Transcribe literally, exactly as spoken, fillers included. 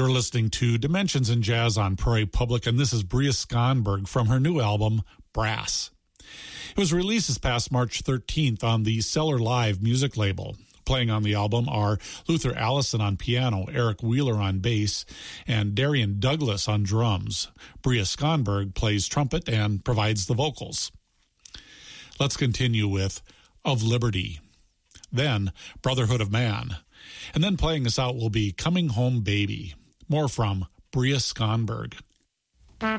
You're listening to Dimensions in Jazz on Prairie Public, and this is Bria Skonberg from her new album, Brass. It was released this past March thirteenth on the Cellar Live music label. Playing on the album are Luther Allison on piano, Eric Wheeler on bass, and Darian Douglas on drums. Bria Skonberg plays trumpet and provides the vocals. Let's continue with Of Liberty, then Brotherhood of Man, and then playing us out will be Coming Home Baby. More from Bria Skonberg.